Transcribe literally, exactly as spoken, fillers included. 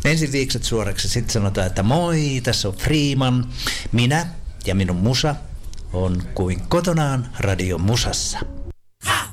Ensin viikset suoraksi, sitten sanotaan, että moi, tässä on Freeman. Minä ja minun musa on kuin kotonaan Radio Musassa.